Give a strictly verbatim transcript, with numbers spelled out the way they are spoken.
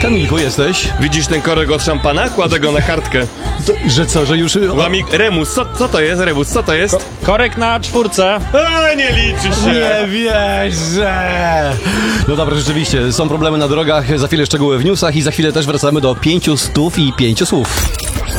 Kamilku, jesteś? Widzisz ten korek od szampana? Kładę go na kartkę. To, że co, że już... Łamik, remus, co, co to jest, remus, co to jest? Korek na czwórce. A, nie liczy się. Nie wierzę! No dobra, rzeczywiście, są problemy na drogach, za chwilę szczegóły w newsach i za chwilę też wracamy do pięciu stów i pięciu słów.